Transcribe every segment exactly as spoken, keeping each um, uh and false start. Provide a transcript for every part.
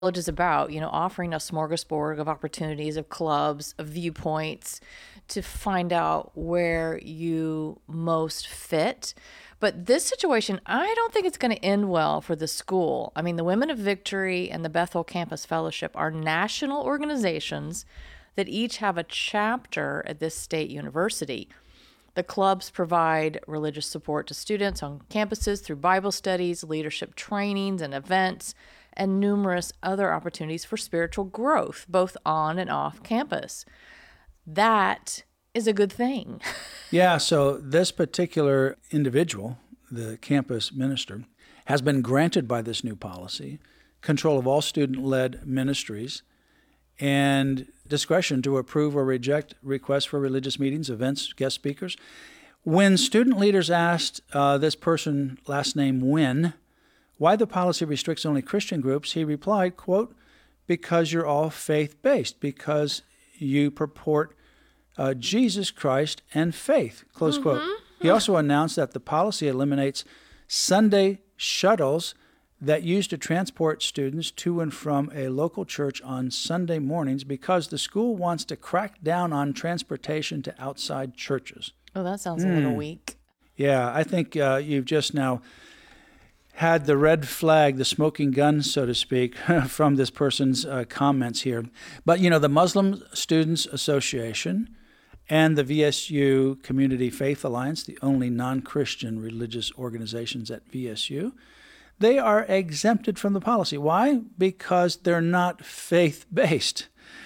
college is about, you know, offering a smorgasbord of opportunities, of clubs, of viewpoints to find out where you most fit. But this situation, I don't think it's going to end well for the school. I mean, the Women of Victory and the Bethel Campus Fellowship are national organizations that each have a chapter at this state university. The clubs provide religious support to students on campuses through Bible studies, leadership trainings, and events, and numerous other opportunities for spiritual growth, both on and off campus. That is a good thing. Yeah, so this particular individual, the campus minister, has been granted by this new policy control of all student-led ministries and discretion to approve or reject requests for religious meetings, events, guest speakers. When student leaders asked uh, this person, last name Wynn, why the policy restricts only Christian groups, he replied, quote, because you're all faith-based, because you purport uh, Jesus Christ and faith, close mm-hmm. quote. He also announced that the policy eliminates Sunday shuttles that used to transport students to and from a local church on Sunday mornings because the school wants to crack down on transportation to outside churches. Oh, that sounds mm. a little weak. Yeah, I think uh, you've just now had the red flag, the smoking gun, so to speak, from this person's uh, comments here. But, you know, the Muslim Students Association and the V S U Community Faith Alliance, the only non-Christian religious organizations at V S U, they are exempted from the policy. Why? Because they're not faith-based.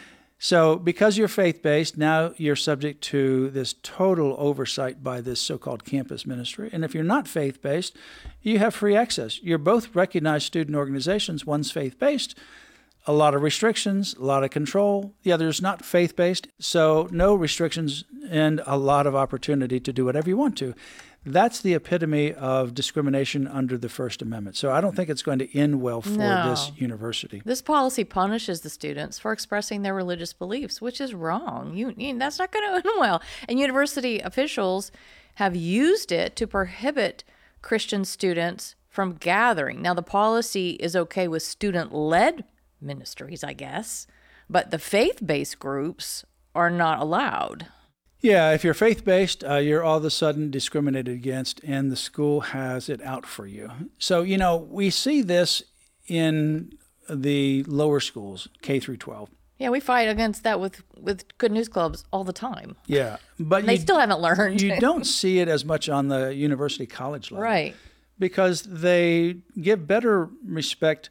So because you're faith-based, now you're subject to this total oversight by this so-called campus ministry. And if you're not faith-based, you have free access. You're both recognized student organizations. One's faith-based, a lot of restrictions, a lot of control. The other's not faith-based, so no restrictions and a lot of opportunity to do whatever you want to. That's the epitome of discrimination under the First Amendment. So I don't think it's going to end well for no. this university. This policy punishes the students for expressing their religious beliefs, which is wrong. You, you, that's not going to end well. And university officials have used it to prohibit Christian students from gathering. Now, the policy is okay with student-led ministries, I guess, but the faith-based groups are not allowed. Yeah, if you're faith-based, uh, you're all of a sudden discriminated against, and the school has it out for you. So, you know, we see this in the lower schools, K through twelve. Yeah, we fight against that with, with Good News Clubs all the time. Yeah, but they you, still haven't learned. You don't see it as much on the university college level. Right. Because they give better respect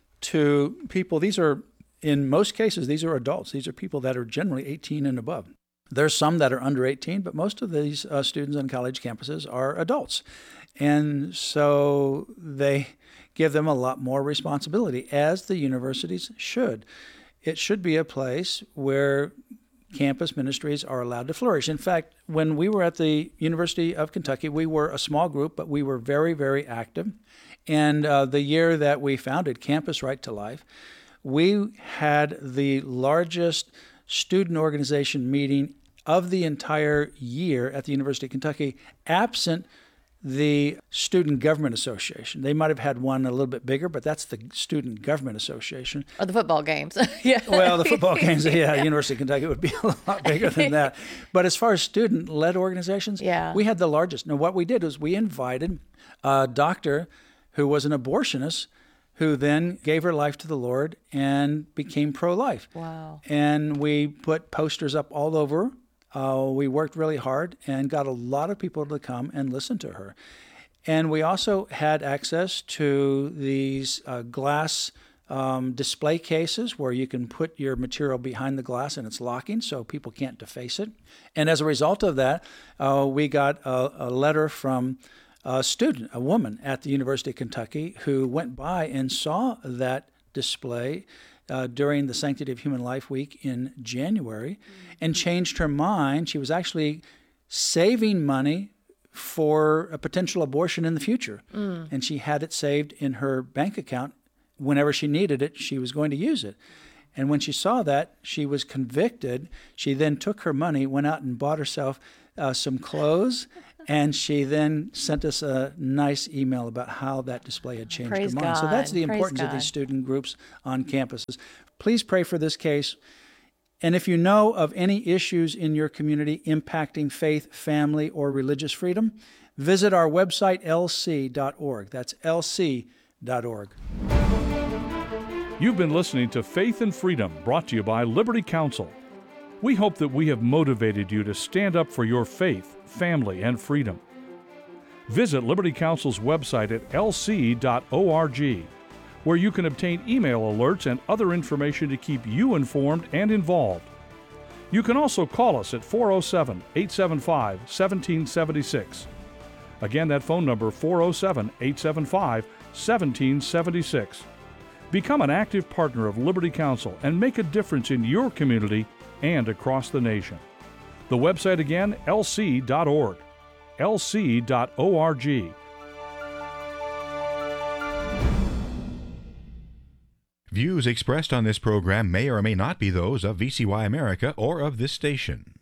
to people. These are, in most cases, these are adults. These are people that are generally eighteen and above. There's some that are under eighteen, but most of these uh, students on college campuses are adults. And so they give them a lot more responsibility, as the universities should. It should be a place where campus ministries are allowed to flourish. In fact, when we were at the University of Kentucky, we were a small group, but we were very, very active. And uh, the year that we founded Campus Right to Life, we had the largest student organization meeting of the entire year at the University of Kentucky, absent the Student Government Association. They might have had one a little bit bigger, but that's the Student Government Association. Or the football games. Yeah. Well, the football games, yeah, University of Kentucky would be a lot bigger than that. But as far as student-led organizations, yeah. we had the largest. Now, what we did was we invited a doctor who was an abortionist, who then gave her life to the Lord and became pro-life. Wow. And we put posters up all over. Uh, we worked really hard and got a lot of people to come and listen to her. And we also had access to these uh, glass um, display cases where you can put your material behind the glass and it's locking so people can't deface it. And as a result of that, uh, we got a, a letter from a student, a woman at the University of Kentucky, who went by and saw that display uh, during the Sanctity of Human Life Week in January mm-hmm. and changed her mind. She was actually saving money for a potential abortion in the future. Mm. And she had it saved in her bank account. Whenever she needed it, she was going to use it. And when she saw that, she was convicted. She then took her money, went out and bought herself uh, some clothes And she then sent us a nice email about how that display had changed Praise her mind. God. So that's the Praise importance of God. these student groups on campuses. Please pray for this case. And if you know of any issues in your community impacting faith, family, or religious freedom, visit our website, L C dot org. That's L C dot org. You've been listening to Faith and Freedom, brought to you by Liberty Counsel. We hope that we have motivated you to stand up for your faith, family, and freedom. Visit Liberty Counsel's website at L C dot org, where you can obtain email alerts and other information to keep you informed and involved. You can also call us at four oh seven, eight seven five, one seven seven six. Again, that phone number, four oh seven, eight seven five, one seven seven six. Become an active partner of Liberty Counsel and make a difference in your community and across the nation. The website again, L C dot org. L C dot org. Views expressed on this program may or may not be those of V C Y America or of this station.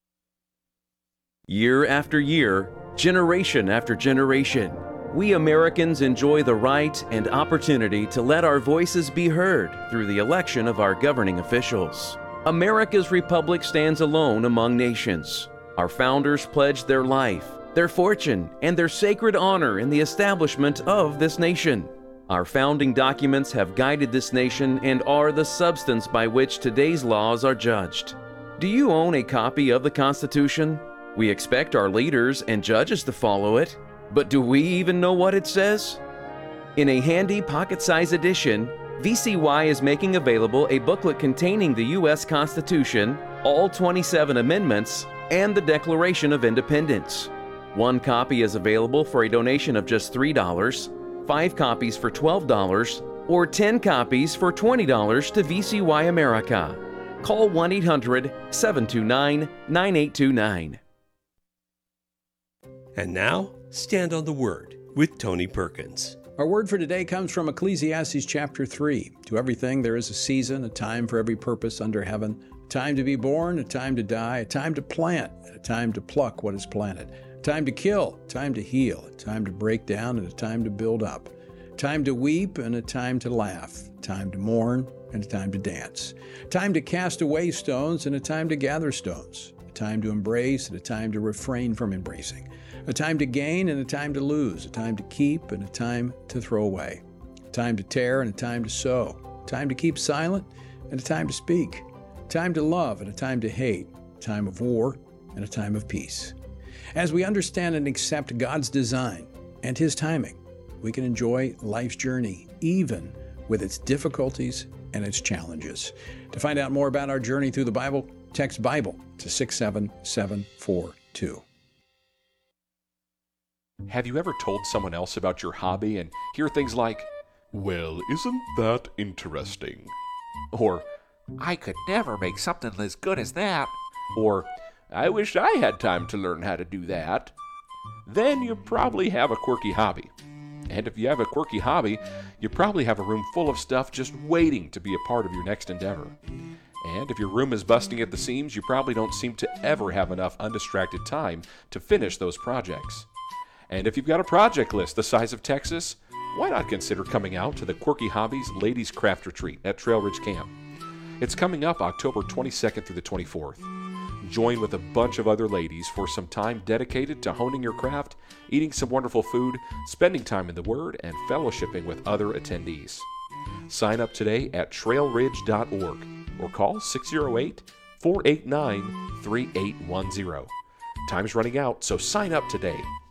Year after year, generation after generation, we Americans enjoy the right and opportunity to let our voices be heard through the election of our governing officials. America's republic stands alone among nations. Our founders pledged their life, their fortune, and their sacred honor in the establishment of this nation. Our founding documents have guided this nation and are the substance by which today's laws are judged. Do you own a copy of the Constitution? We expect our leaders and judges to follow it, but do we even know what it says? In a handy pocket-sized edition, V C Y is making available a booklet containing the U S Constitution, all twenty-seven amendments, and the Declaration of Independence. One copy is available for a donation of just three dollars, five copies for twelve dollars, or ten copies for twenty dollars to V C Y America. Call one eight hundred, seven two nine, nine eight two nine. And now, Stand on the Word with Tony Perkins. Our word for today comes from Ecclesiastes chapter three. To everything there is a season, a time for every purpose under heaven, a time to be born, a time to die, a time to plant, and a time to pluck what is planted, a time to kill, a time to heal, a time to break down, and a time to build up, a time to weep, and a time to laugh, a time to mourn, and a time to dance, a time to cast away stones, and a time to gather stones, a time to embrace, and a time to refrain from embracing, a time to gain and a time to lose, a time to keep and a time to throw away, a time to tear and a time to sow, a time to keep silent and a time to speak, a time to love and a time to hate, a time of war and a time of peace. As we understand and accept God's design and His timing, we can enjoy life's journey, even with its difficulties and its challenges. To find out more about our journey through the Bible, text Bible to six seven seven four two. Have you ever told someone else about your hobby and hear things like, "Well, isn't that interesting?" Or, "I could never make something as good as that." Or, "I wish I had time to learn how to do that." Then you probably have a quirky hobby. And if you have a quirky hobby, you probably have a room full of stuff just waiting to be a part of your next endeavor. And if your room is busting at the seams, you probably don't seem to ever have enough undistracted time to finish those projects. And if you've got a project list the size of Texas, why not consider coming out to the Quirky Hobbies Ladies Craft Retreat at Trail Ridge Camp? It's coming up October twenty-second through the twenty-fourth. Join with a bunch of other ladies for some time dedicated to honing your craft, eating some wonderful food, spending time in the Word, and fellowshipping with other attendees. Sign up today at trail ridge dot org or call six oh eight, four eight nine, three eight one zero. Time's running out, so sign up today.